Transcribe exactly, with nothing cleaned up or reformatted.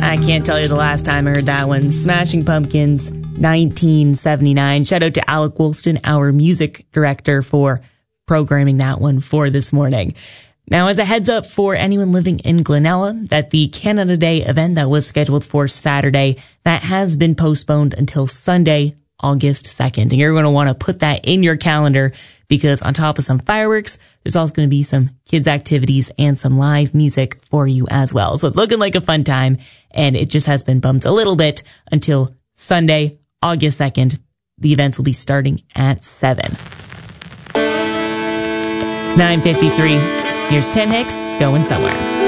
I can't tell you the last time I heard that one. Smashing Pumpkins, nineteen seventy-nine. Shout out to Alec Woolston, our music director, for programming that one for this morning. Now, as a heads up for anyone living in Glenella, that the Canada Day event that was scheduled for Saturday, that has been postponed until Sunday, August second. And you're going to want to put that in your calendar, because on top of some fireworks, there's also going to be some kids activities and some live music for you as well. So it's looking like a fun time, and it just has been bumped a little bit until Sunday, August second. The events will be starting at seven. It's nine fifty-three. Here's Tim Hicks, Going Somewhere.